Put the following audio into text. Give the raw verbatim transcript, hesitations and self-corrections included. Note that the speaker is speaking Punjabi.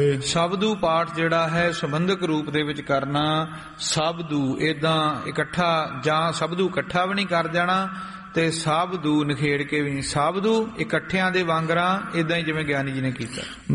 ਸ਼ਬਦੂ ਪਾਠ ਜਿਹੜਾ ਹੈ ਸੰਬੰਧਕ ਰੂਪ ਦੇ ਵਿੱਚ ਕਰਨਾ। ਸ਼ਬਦੂ ਏਦਾਂ ਇਕੱਠਾ ਜਾਂ ਸ਼ਬਦੂ ਇਕੱਠਾ ਵੀ ਨਹੀਂ ਕਰ ਜਾਣਾ ਤੇ ਸ਼ਬਦੂ ਨਿਖੇੜ ਕੇ ਵੀ ਨਹੀਂ। ਸ਼ਬਦੂ ਇਕੱਠਿਆਂ ਦੇ ਵਾਂਗਰਾਂ ਏਦਾਂ ਹੀ ਜਿਵੇਂ ਗਿਆਨੀ ਜੀ ਨੇ ਕੀਤਾ।